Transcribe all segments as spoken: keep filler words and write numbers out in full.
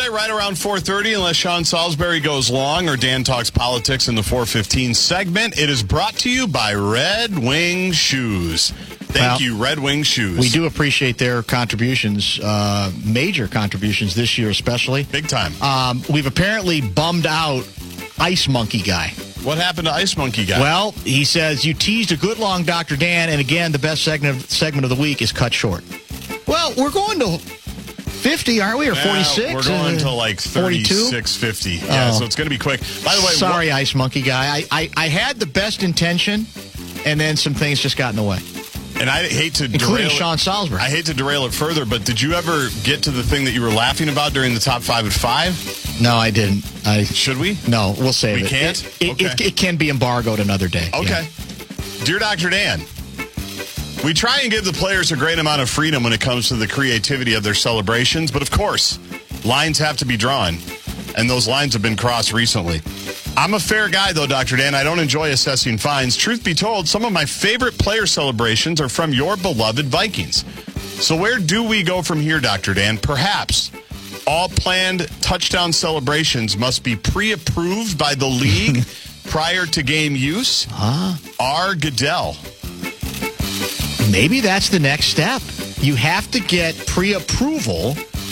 Tuesday, right around four thirty, unless Sean Salisbury goes long or Dan talks politics in the four fifteen segment. It is brought to you by Red Wing Shoes. Thank well, you, Red Wing Shoes. We do appreciate their contributions, uh, major contributions this year especially. Big time. Um, we've apparently bummed out Ice Monkey Guy. What happened to Ice Monkey Guy? Well, he says, you teased a good long Doctor Dan, and again, the best segment of, segment of the week is cut short. Well, we're going to fifty, aren't we, or forty-six? We're going uh, to like thirty-six fifty. Yeah, oh. So it's going to be quick. By the way, sorry, what- Ice Monkey Guy. I, I, I had the best intention, and then some things just got in the way. And I hate to including derail Sean it. Salisbury. I hate to derail it further, but did you ever get to the thing that you were laughing about during the top five at five? No, I didn't. I Should we? No, we'll save we it. We can't? It, it, okay. it, it can be embargoed another day. Okay. Yeah. Dear Doctor Dan, we try and give the players a great amount of freedom when it comes to the creativity of their celebrations, but of course, lines have to be drawn, and those lines have been crossed recently. I'm a fair guy, though, Doctor Dan. I don't enjoy assessing fines. Truth be told, some of my favorite player celebrations are from your beloved Vikings. So where do we go from here, Doctor Dan? Perhaps all planned touchdown celebrations must be pre-approved by the league prior to game use? Huh? R. Goodell. Maybe that's the next step. You have to get pre-approval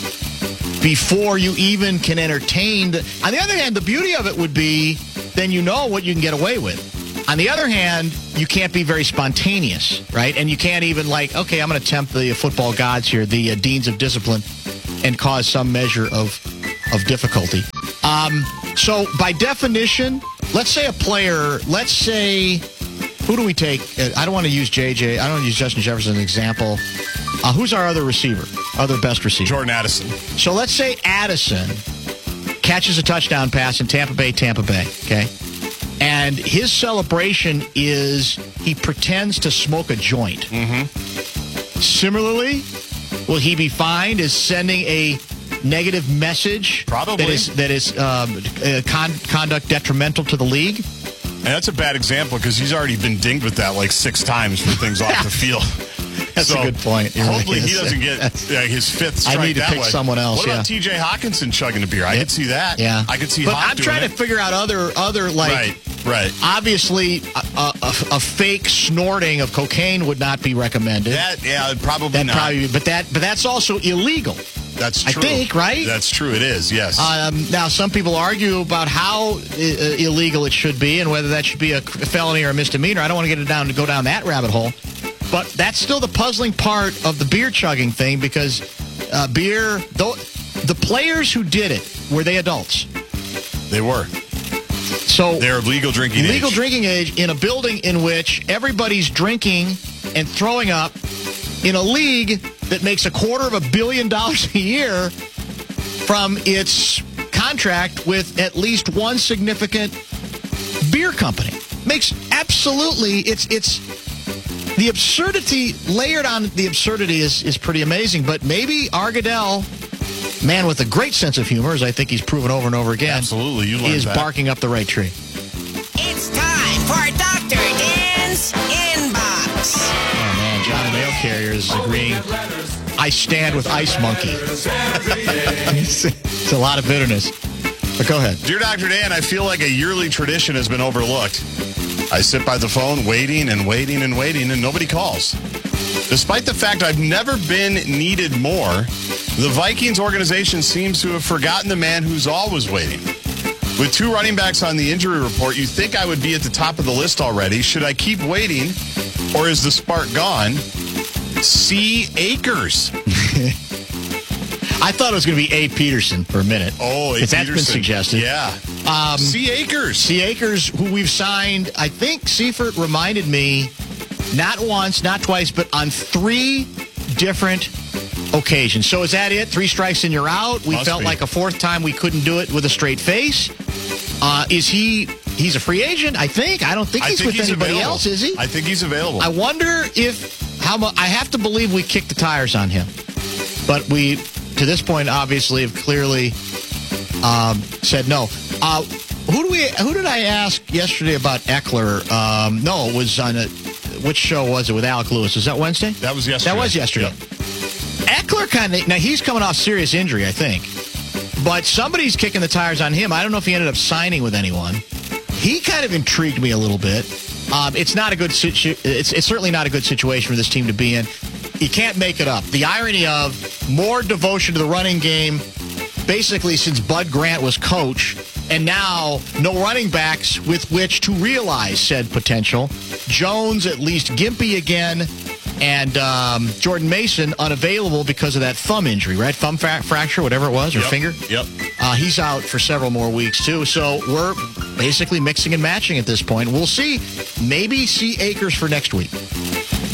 before you even can entertain. The, on the other hand, the beauty of it would be then you know what you can get away with. On the other hand, you can't be very spontaneous, right? And you can't even like, okay, I'm going to tempt the football gods here, the uh, deans of discipline, and cause some measure of of difficulty. Um, so by definition, let's say a player, let's say, who do we take? I don't want to use J J. I don't want to use Justin Jefferson as an example. Uh, who's our other receiver? Other best receiver? Jordan Addison. So let's say Addison catches a touchdown pass in Tampa Bay, Tampa Bay, okay? And his celebration is he pretends to smoke a joint. Mm-hmm. Similarly, will he be fined as sending a negative message Probably. that is, that is um, uh, con- conduct detrimental to the league? And that's a bad example because he's already been dinged with that like six times for things off the field. That's so a good point. Hopefully really he doesn't get uh, his fifth strike I need to that pick way. someone else. What yeah. about T J Hawkinson chugging a beer? I Yep. could see that. Yeah, I could see. But Hawk I'm trying doing to it. figure out other other like right, right. Obviously, a, a, a fake snorting of cocaine would not be recommended. That yeah, probably That'd not. Probably, but that but that's also illegal. That's true. I think, right? That's true. It is. Yes. Um, now, some people argue about how uh, illegal it should be and whether that should be a felony or a misdemeanor. I don't want to get it down to go down that rabbit hole. But that's still the puzzling part of the beer chugging thing because uh, beer, though, the players who did it, were they adults? They were. So they're of legal drinking legal age. Legal drinking age in a building in which everybody's drinking and throwing up in a league that makes a quarter of a billion dollars a year from its contract with at least one significant beer company. Makes absolutely, it's it's the absurdity, layered on the absurdity is, is pretty amazing. But maybe R. Goodell, man with a great sense of humor, as I think he's proven over and over again, absolutely, you learned is that. barking up the right tree. It's time for Doctor Dan's Inbox. Oh, man, John the Mail Carrier is agreeing. I stand with Ice Monkey. it's, it's a lot of bitterness. But go ahead. Dear Doctor Dan, I feel like a yearly tradition has been overlooked. I sit by the phone waiting and waiting and waiting, and nobody calls. Despite the fact I've never been needed more, the Vikings organization seems to have forgotten the man who's always waiting. With two running backs on the injury report, you think I would be at the top of the list already. Should I keep waiting, or is the spark gone? C. Akers. I thought it was going to be A. Peterson for a minute. Oh, A. Because that's Peterson. been suggested. Yeah. Um, C. Akers. C. Akers, who we've signed, I think Seifert reminded me, not once, not twice, but on three different occasions. So is that it? Three strikes and you're out? We Must felt be. like a fourth time we couldn't do it with a straight face. Uh, is he, he's a free agent, I think. I don't think I he's think with he's anybody available. else, is he? I think he's available. I wonder if, how mu- I have to believe we kicked the tires on him. But we, to this point, obviously have clearly um, said no. Uh, who do we? Who did I ask yesterday about Eckler? Um, no, it was on a, which show was it with Alec Lewis? Was that Wednesday? That was yesterday. That was yesterday. Yep. Eckler kind of, now he's coming off serious injury, I think. But somebody's kicking the tires on him. I don't know if he ended up signing with anyone. He kind of intrigued me a little bit. Um, it's not a good situ- it's, it's certainly not a good situation for this team to be in. You can't make it up. The irony of more devotion to the running game, basically since Bud Grant was coach, and now no running backs with which to realize said potential. Jones at least gimpy again, and um, Jordan Mason unavailable because of that thumb injury, right? Thumb fra- fracture, whatever it was, or Yep. finger. Yep. Uh, he's out for several more weeks, too. So we're basically mixing and matching at this point. We'll see. Maybe see Akers for next week.